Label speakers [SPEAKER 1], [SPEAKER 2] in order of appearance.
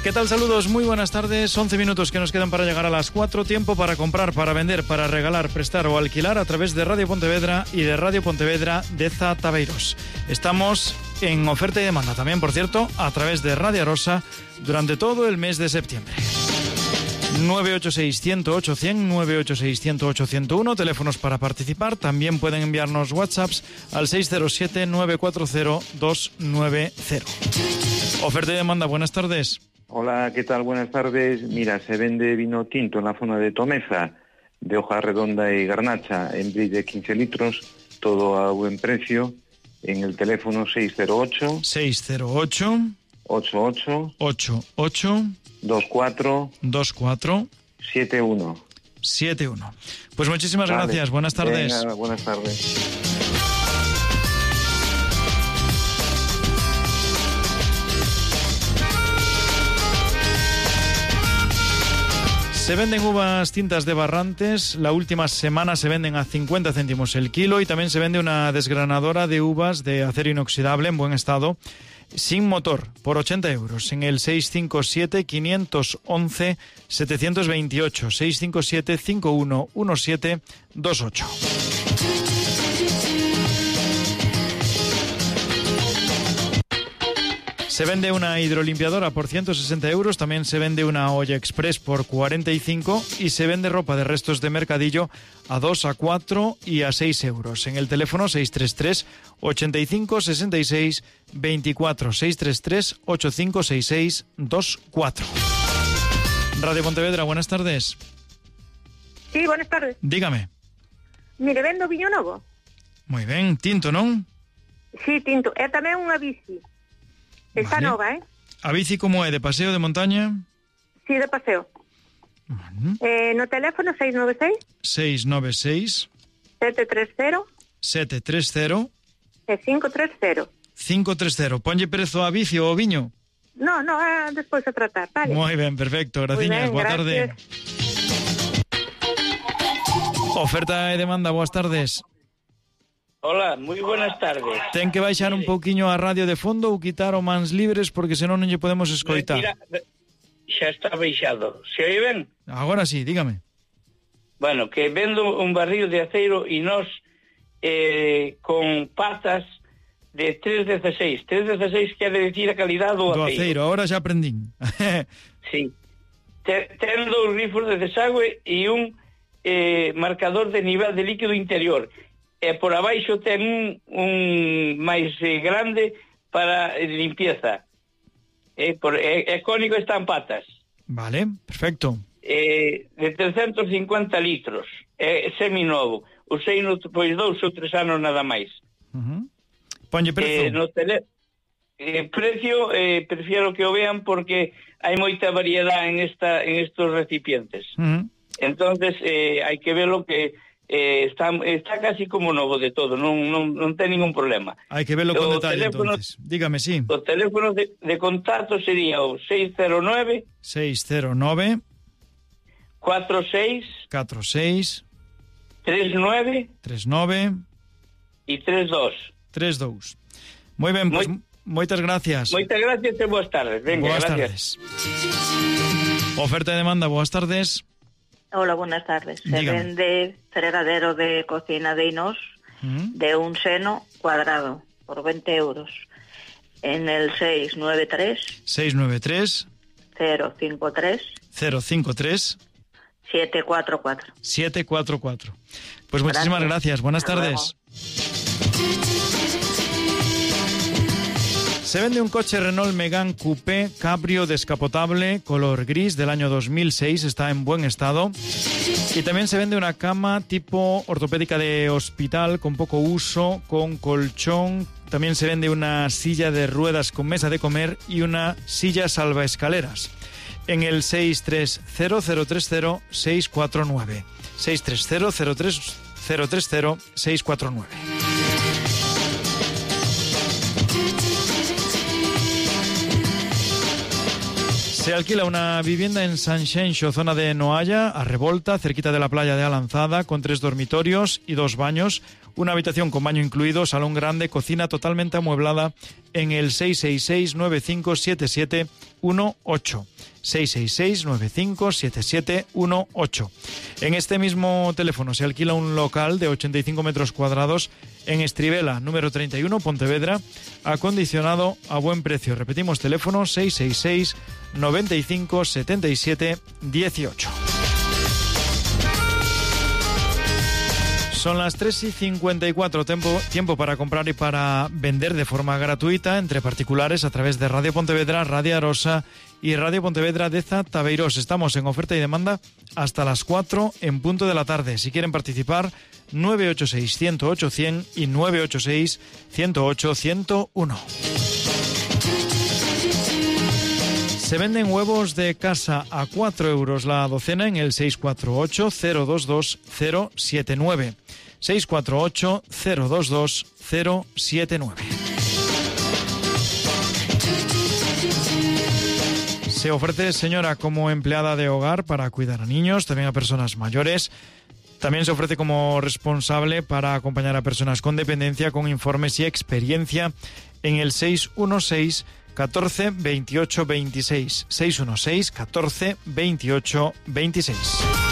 [SPEAKER 1] ¿Qué tal? Saludos, muy buenas tardes. 11 minutos que nos quedan para llegar a las 4. Tiempo para comprar, para vender, para regalar, prestar o alquilar a través de Radio Pontevedra y de Radio Pontevedra de Zataveiros. Estamos en oferta y demanda también, por cierto, a través de Radio Rosa durante todo el mes de septiembre. 986-108-100, 986-108-101, teléfonos para participar. También pueden enviarnos WhatsApps al 607-940-290. Oferta y demanda, buenas tardes.
[SPEAKER 2] Hola, ¿qué tal? Buenas tardes. Mira, se vende vino tinto en la zona de Tomeza, de hoja redonda y garnacha, en brick de 15 litros, todo a buen precio, en el teléfono 608 88 24 71.
[SPEAKER 1] Pues muchísimas gracias, buenas tardes.
[SPEAKER 2] Venga, buenas tardes.
[SPEAKER 1] Se venden uvas tintas de Barrantes, la última semana se venden a 50 céntimos el kilo, y también se vende una desgranadora de uvas de acero inoxidable en buen estado, sin motor, por 80 euros, en el 657-511-728, 657-511728. Se vende una hidrolimpiadora por 160 euros, también se vende una olla express por 45 y se vende ropa de restos de mercadillo a 2, a 4 y a 6 euros. En el teléfono 633 85 66 24, 633 85 66 24. Radio Pontevedra, buenas tardes.
[SPEAKER 3] Sí, buenas tardes.
[SPEAKER 1] Dígame.
[SPEAKER 3] Mire, vendo viño novo.
[SPEAKER 1] Muy ben, tinto, non?
[SPEAKER 3] Sí, tinto. É tamén unha bici. Está
[SPEAKER 1] Vale.
[SPEAKER 3] nova,
[SPEAKER 1] A bici como é? De paseo, de montaña?
[SPEAKER 3] Sí, de paseo. No teléfono 696
[SPEAKER 1] 696
[SPEAKER 3] 730
[SPEAKER 1] 730
[SPEAKER 3] e 530.
[SPEAKER 1] 530. Ponlle prezo a bici ou o viño?
[SPEAKER 3] No, despois a tratar, vale.
[SPEAKER 1] Moi ben, perfecto, graciñas, boa tarde. Oferta e demanda, boas tardes.
[SPEAKER 4] Hola, moi buenas tardes.
[SPEAKER 1] Ten que baixar un pouquiño a radio de fondo ou quitar o mans libres porque senón non lle podemos escoitar.
[SPEAKER 4] Mira, xa está baixado. Se oi ben?
[SPEAKER 1] Agora sí, dígame.
[SPEAKER 4] Bueno, que vendo un barril de aceiro inox con patas de 316. 316 quere dicir a calidad do aceiro.
[SPEAKER 1] Agora xa aprendín.
[SPEAKER 4] Sí. Ten dous rifos de desagüe e un marcador de nivel de líquido interior. E por abaixo ten un máis grande para limpieza. É cónico, está en patas.
[SPEAKER 1] Vale, perfecto.
[SPEAKER 4] De 350 litros. É seminovo. Usei pois 2 ou 3 anos nada máis.
[SPEAKER 1] Ponlle prezo.
[SPEAKER 4] Precio, prefiero que o vean porque hai moita variedade en estos recipientes. Entonces, hai que verlo que está casi como novo de todo, non ten ningún problema.
[SPEAKER 1] Hai que verlo con detalle, entonces. Dígame, sí.
[SPEAKER 4] O teléfono de contacto sería o 609 46 39 e 32.
[SPEAKER 1] Moi ben, pues, moitas gracias.
[SPEAKER 4] Moitas gracias e boas tardes. Venga,
[SPEAKER 1] boas
[SPEAKER 4] gracias.
[SPEAKER 1] Tardes. Oferta de demanda, boas tardes.
[SPEAKER 5] Hola, buenas tardes.
[SPEAKER 1] Dígame.
[SPEAKER 5] Se vende fregadero de cocina de inox de un seno cuadrado por 20 euros. En el 693 053 744.
[SPEAKER 1] Pues muchísimas gracias. Buenas tardes. Se vende un coche Renault Megane Coupé Cabrio descapotable color gris del año 2006, está en buen estado. Y también se vende una cama tipo ortopédica de hospital con poco uso, con colchón. También se vende una silla de ruedas con mesa de comer y una silla salvaescaleras. En el 630-030-649. 630-030-649. Se alquila una vivienda en Sanxenxo, zona de Noalla, a Revolta, cerquita de la playa de Alanzada, con 3 dormitorios y 2 baños, una habitación con baño incluido, salón grande, cocina totalmente amueblada, en el 666-957718. 666-957718. En este mismo teléfono se alquila un local de 85 metros cuadrados en Estribela, número 31, Pontevedra, acondicionado a buen precio. Repetimos, teléfono 666-957718. Son las 3:54, tiempo para comprar y para vender de forma gratuita entre particulares a través de Radio Pontevedra, Radio Arosa y Radio Pontevedra Deza Tabeiros. Estamos en oferta y demanda hasta las 4 en punto de la tarde. Si quieren participar, 986-108-100 y 986-108-101. Se venden huevos de casa a 4 euros la docena en el 648-022-079. 648-022-079. Se ofrece, señora, como empleada de hogar para cuidar a niños, también a personas mayores. También se ofrece como responsable para acompañar a personas con dependencia con informes y experiencia en el 616 14 28 26. 616 14 28 26.